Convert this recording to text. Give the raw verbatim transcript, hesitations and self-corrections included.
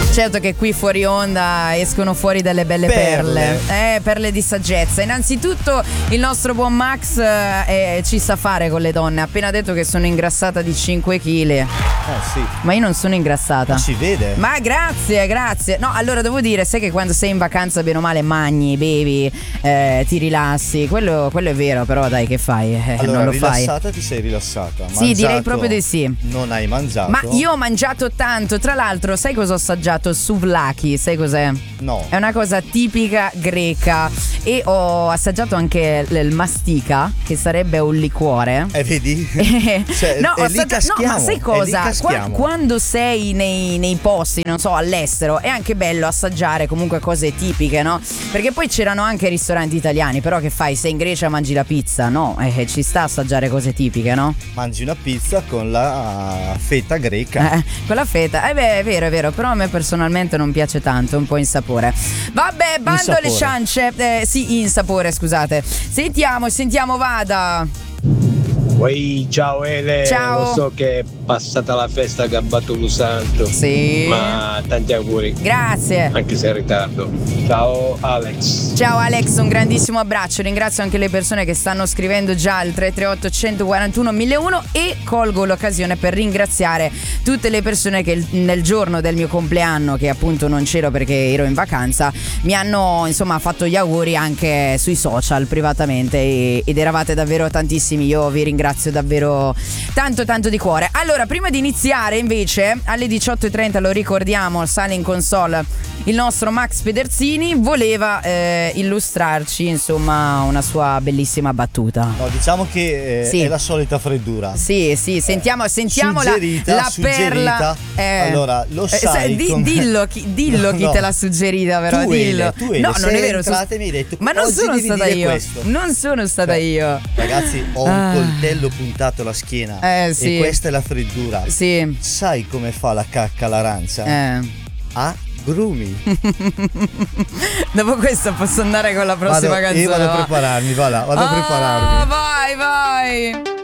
Certo che qui fuori onda escono fuori delle belle perle, perle. Eh, perle di saggezza. Innanzitutto il nostro buon Max eh, ci sa fare con le donne. Ha appena detto che sono ingrassata di cinque chili. Eh sì. Ma io non sono ingrassata. Ma si vede. Ma grazie, grazie. No, allora devo dire, sai che quando sei in vacanza bene o male mangi, bevi, eh, ti rilassi. Quello, quello è vero, però dai, che fai? Eh, allora, non lo rilassata fai. ti sei rilassata. Sì, Mangiato, direi proprio di sì. Non hai mangiato. Ma io ho mangiato tanto. Tra l'altro, sai cosa ho assaggiato? Souvlaki, sai cos'è? No. È una cosa tipica greca. E ho assaggiato anche il mastica, che sarebbe un liquore. Eh, vedi? Cioè, no, è lì assaggiato, no, ma sai cosa? Qua, quando sei nei, nei posti, non so, all'estero, è anche bello assaggiare comunque cose tipiche, no? Perché poi c'erano anche ristoranti italiani, però che fai? Sei in Grecia mangi la pizza, no? Eh, ci sta a assaggiare cose tipiche, no? Mangi una pizza con la feta greca. Eh, con la feta, eh beh, è vero, è vero, però a me personalmente non piace tanto, è un po' insapore. Vabbè, bando alle ciance, eh, sì, insapore, scusate. Sentiamo, sentiamo, vada. Uè, ciao Ele, ciao. Lo so che è passata la festa a Gabbato Santo. Sì. Ma tanti auguri. Grazie. Anche se in ritardo. Ciao Alex. Ciao Alex, un grandissimo abbraccio. Ringrazio anche le persone che stanno scrivendo già al tre tre otto uno quattro uno mille uno e colgo l'occasione per ringraziare tutte le persone che nel giorno del mio compleanno, che appunto non c'ero perché ero in vacanza, mi hanno insomma fatto gli auguri anche sui social privatamente e, ed eravate davvero tantissimi. Io vi ringrazio davvero tanto tanto di cuore. Allora, prima di iniziare invece alle diciotto e trenta, lo ricordiamo, sale in console il nostro Max Pederzini, voleva eh, illustrarci insomma una sua bellissima battuta. No, diciamo che eh, sì. è la solita freddura. Sì, sì, sentiamo, sentiamo la, la perla. Eh, allora, lo sai. Eh, di, con... dillo chi, dillo no, chi no. te l'ha suggerita, però. Tu dillo. Ele, tu Ele, no, non è vero. Su... mi hai detto, ma non sono stata io. Questo. Non sono stata cioè, io. Ragazzi, ho ah. un coltello puntato alla schiena. Eh, sì. E questa è la freddura. Sì. Sai come fa la cacca l'arancia? Eh. A grumi. Dopo questo posso andare con la prossima vado, canzone. Io vado a prepararmi, va là, vado ah, a prepararmi. Vai, vai.